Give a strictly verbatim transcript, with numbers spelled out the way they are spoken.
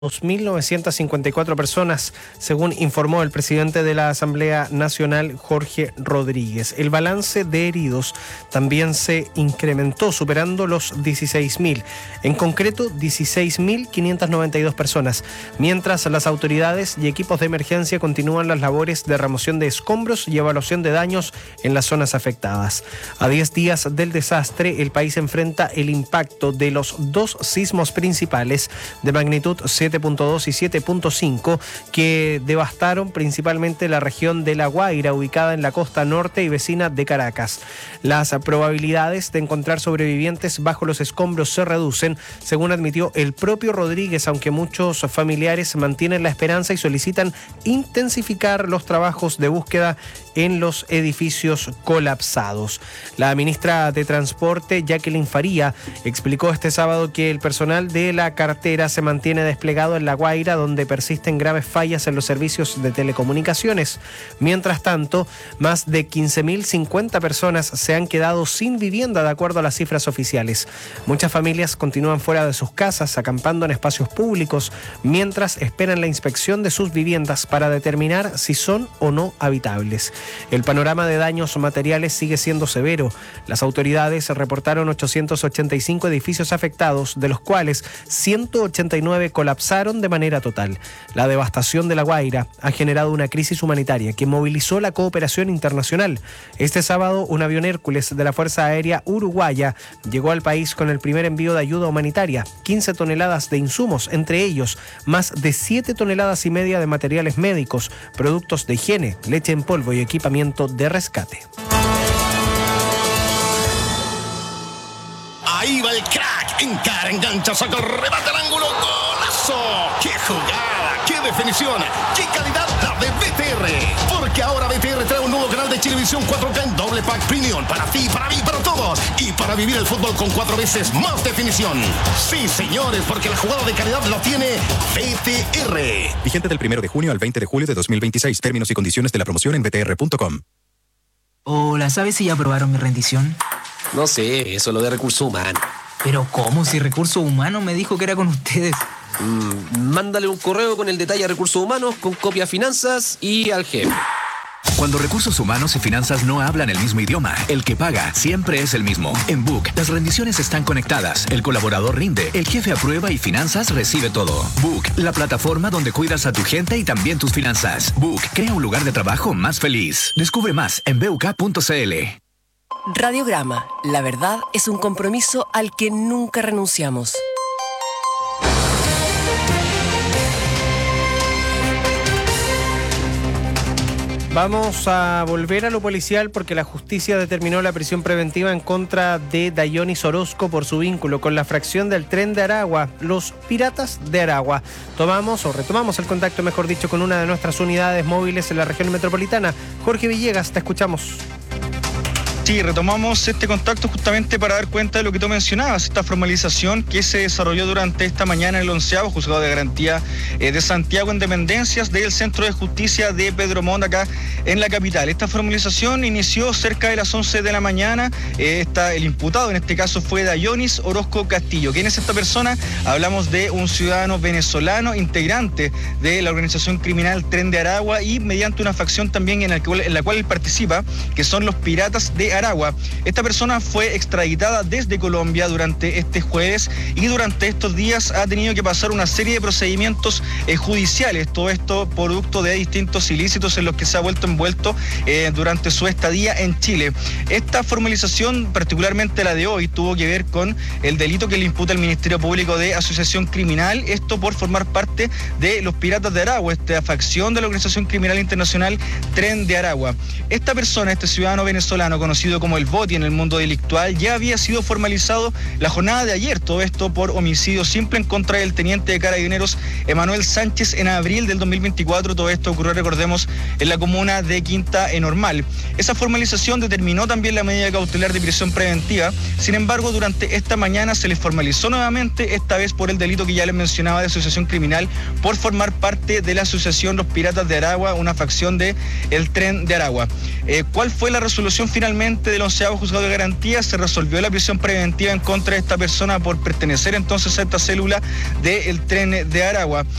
dos mil novecientas cincuenta y cuatro personas, según informó el presidente de la Asamblea Nacional, Jorge Rodríguez. El balance de heridos también se incrementó, superando los dieciséis mil, en concreto dieciséis mil quinientas noventa y dos personas, mientras las autoridades y equipos de emergencia continúan las labores de remoción de escombros y evaluación de daños en las zonas afectadas. A diez días del desastre, el país enfrenta el impacto de los dos sismos principales de magnitud siete punto dos y siete punto cinco que devastaron principalmente la región de La Guaira, ubicada en la costa norte y vecina de Caracas. Las probabilidades de encontrar sobrevivientes bajo los escombros se reducen, según admitió el propio Rodríguez, aunque muchos familiares mantienen la esperanza y solicitan intensificar los trabajos de búsqueda en los edificios colapsados. La ministra de Transporte, Jacqueline Faría, explicó este sábado que el personal de la cartera se mantiene desplegado en La Guaira, donde persisten graves fallas en los servicios de telecomunicaciones. Mientras tanto, más de quince mil cincuenta personas se han quedado sin vivienda, de acuerdo a las cifras oficiales. Muchas familias continúan fuera de sus casas, acampando en espacios públicos, mientras esperan la inspección de sus viviendas para determinar si son o no habitables. El panorama de daños materiales sigue siendo severo. Las autoridades reportaron ochocientos ochenta y cinco edificios afectados, de los cuales ciento ochenta y nueve colapsaron de manera total. La devastación de La Guaira ha generado una crisis humanitaria que movilizó la cooperación internacional. Este sábado, un avión Hércules de la Fuerza Aérea Uruguaya llegó al país con el primer envío de ayuda humanitaria, quince toneladas de insumos, entre ellos más de siete toneladas y media de materiales médicos, productos de higiene, leche en polvo y equipamiento de rescate. Ahí va el crack, encara, engancha, saca el remate al ángulo, ¡golazo! ¡Qué jugada! ¡Qué definición! ¡Qué calidad la de B T R! Porque ahora B T R trae un nuevo canal de Chilevisión cuatro K en doble pack premium para ti, para mí, para todos, y para vivir el fútbol con cuatro veces más definición. Sí, señores, porque la jugada de calidad la tiene B T R. Vigente del primero de junio al veinte de julio de dos mil veintiséis. Términos y condiciones de la promoción en b t r punto com. Hola, ¿sabes si ya aprobaron mi rendición? No sé, eso es lo de recursos humanos. ¿Pero cómo? Si Recursos Humanos me dijo que era con ustedes. Mm, mándale un correo con el detalle a Recursos Humanos, con copia a Finanzas y al jefe. Cuando Recursos Humanos y Finanzas no hablan el mismo idioma, el que paga siempre es el mismo. En Book, las rendiciones están conectadas, el colaborador rinde, el jefe aprueba y Finanzas recibe todo. Book, la plataforma donde cuidas a tu gente y también tus finanzas. Book, crea un lugar de trabajo más feliz. Descubre más en b u k punto c l. Radiograma, la verdad es un compromiso al que nunca renunciamos. Vamos a volver a lo policial porque la justicia determinó la prisión preventiva en contra de Dayonis Orozco por su vínculo con la fracción del Tren de Aragua, los Piratas de Aragua. Tomamos o retomamos el contacto, mejor dicho, con una de nuestras unidades móviles en la región metropolitana. Jorge Villegas, te escuchamos. Sí, retomamos este contacto justamente para dar cuenta de lo que tú mencionabas, esta formalización que se desarrolló durante esta mañana en el onceavo Juzgado de Garantía eh, de Santiago en dependencias del Centro de Justicia de Pedro Montt, acá en la capital. Esta formalización inició cerca de las once de la mañana. Eh, está, el imputado en este caso fue Dayonis Orozco Castillo. ¿Quién es esta persona? Hablamos de un ciudadano venezolano integrante de la organización criminal Tren de Aragua y mediante una facción también en la cual, en la cual él participa, que son los Piratas de Aragua. Esta persona fue extraditada desde Colombia durante este jueves y durante estos días ha tenido que pasar una serie de procedimientos eh, judiciales, todo esto producto de distintos ilícitos en los que se ha vuelto envuelto eh, durante su estadía en Chile. Esta formalización, particularmente la de hoy, tuvo que ver con el delito que le imputa el Ministerio Público de asociación criminal, esto por formar parte de los Piratas de Aragua, esta facción de la Organización Criminal Internacional Tren de Aragua. Esta persona, este ciudadano venezolano conocido como el Boti en el mundo delictual, ya había sido formalizado la jornada de ayer, todo esto por homicidio simple en contra del teniente de Carabineros Emanuel Sánchez en abril del dos mil veinticuatro. Todo esto ocurrió, recordemos, en la comuna de Quinta Normal. Esa formalización determinó también la medida cautelar de prisión preventiva. Sin embargo, durante esta mañana se les formalizó nuevamente, esta vez por el delito que ya les mencionaba de asociación criminal, por formar parte de la asociación Los Piratas de Aragua, una facción de el Tren de Aragua. Eh, ¿Cuál fue la resolución finalmente? finalmente del onceavo juzgado de garantía se resolvió la prisión preventiva en contra de esta persona por pertenecer entonces a esta célula del Tren de Aragua.